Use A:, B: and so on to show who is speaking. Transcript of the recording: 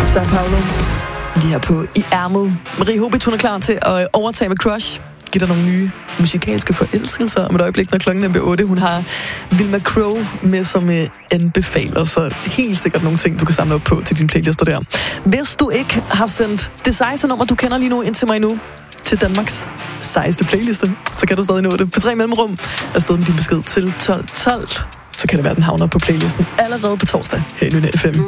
A: Sao Paulo. Lige her på i ærmet. Marie Hobit, hun er klar til at overtage med Crush. Giv dig nogle nye musikalske forelskelser om et øjeblik, når klokken bliver 8. Hun har Vilma Crow med som anbefaler, så helt sikkert nogle ting, du kan samle op på til dine playlister der. Hvis du ikke har sendt det sejeste nummer, du kender lige nu, ind til mig nu, til Danmarks sejeste playliste, så kan du stadig nå det. På 3 mellemrum afsted med din besked til 12.12. Så kan det være, den havner på playlisten allerede på torsdag her i Nynne FM.